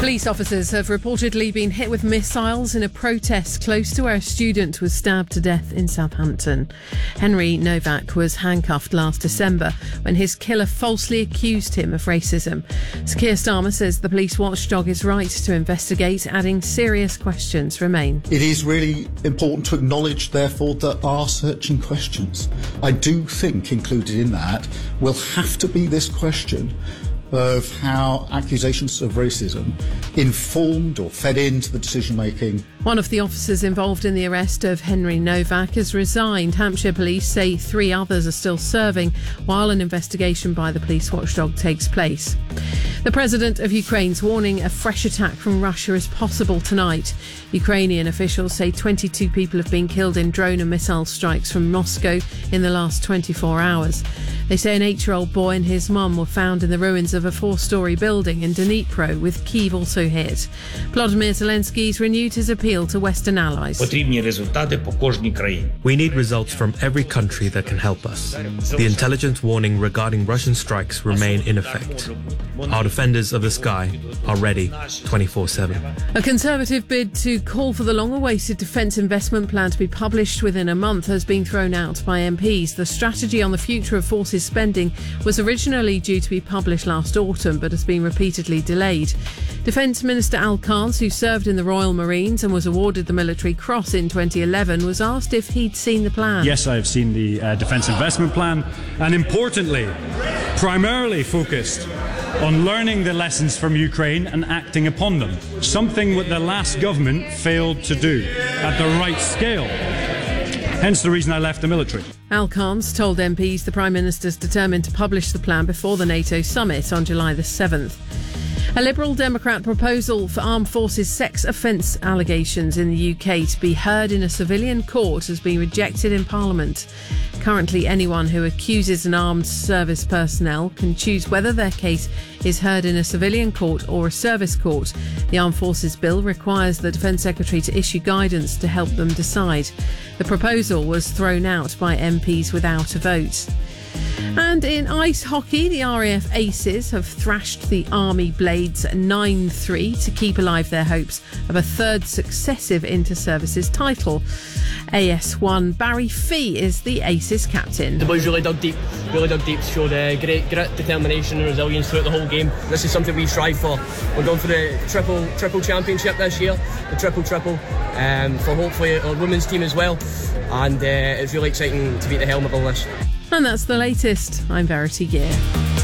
Police officers have reportedly been hit with missiles in a protest close to where a student was stabbed to death in Southampton. Henry Novak was handcuffed last December when his killer falsely accused him of racism. Sir Keir Starmer says the police watchdog is right to investigate, adding serious questions remain. It is really important to acknowledge, therefore, there are searching questions. I do think included in that will have to be this question of how accusations of racism informed or fed into the decision-making. One of the officers involved in the arrest of Henry Novak has resigned. Hampshire police say 3 others are still serving while an investigation by the police watchdog takes place. The president of Ukraine's warning a fresh attack from Russia is possible tonight. Ukrainian officials say 22 people have been killed in drone and missile strikes from Moscow in the last 24 hours. They say an 8-year-old boy and his mum were found in the ruins of a 4-storey building in Dnipro, with Kyiv also hit. Volodymyr Zelensky's renewed his appeal to Western allies. We need results from every country that can help us. The intelligence warning regarding Russian strikes remain in effect. Our defenders of the sky are ready 24/7. A Conservative bid to call for the long-awaited defence investment plan to be published within a month has been thrown out by MPs. The strategy on the future of forces spending was originally due to be published last autumn, but has been repeatedly delayed. Defence Minister Al Khans, who served in the Royal Marines and was awarded the Military Cross in 2011, was asked if he'd seen the plan. Yes, I've seen the defence investment plan, and importantly, primarily focused on learning the lessons from Ukraine and acting upon them, something that the last government failed to do at the right scale. Hence the reason I left the military. Al Khans told MPs the Prime Minister's determined to publish the plan before the NATO summit on July the 7th. A Liberal Democrat proposal for armed forces sex offence allegations in the UK to be heard in a civilian court has been rejected in Parliament. Currently, anyone who accuses an armed service personnel can choose whether their case is heard in a civilian court or a service court. The Armed Forces Bill requires the Defence Secretary to issue guidance to help them decide. The proposal was thrown out by MPs without a vote. And in ice hockey, the RAF Aces have thrashed the Army Blades 9-3 to keep alive their hopes of a third successive inter-services title. AS1 Barry Fee is the Aces captain. The boys really dug deep, showed great grit, determination and resilience throughout the whole game. This is something we strive for. We're going for the triple championship this year, the triple for hopefully our women's team as well, and it's really exciting to be at the helm of all this. And that's the latest. I'm Verity Gear.